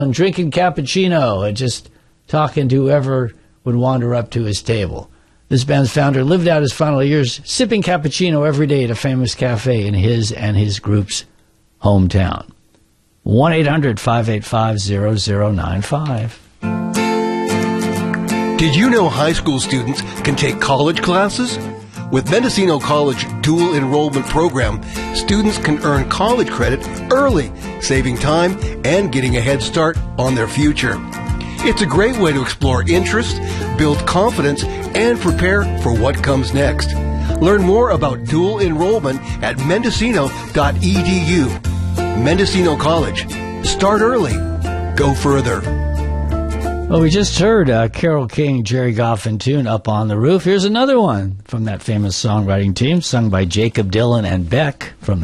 and drinking cappuccino and just talking to whoever would wander up to his table. This band's founder lived out his final years sipping cappuccino every day at a famous cafe in his and his group's hometown. 1-800-585-0095. Did you know high school students can take college classes? With Mendocino College Dual Enrollment Program, students can earn college credit early, saving time and getting a head start on their future. It's a great way to explore interests, build confidence, and prepare for what comes next. Learn more about dual enrollment at mendocino.edu. Mendocino College. Start early. Go further. Well, we just heard Carole King, Jerry Goffin tune, Up on the Roof. Here's another one from that famous songwriting team, sung by Jakob Dylan and Beck from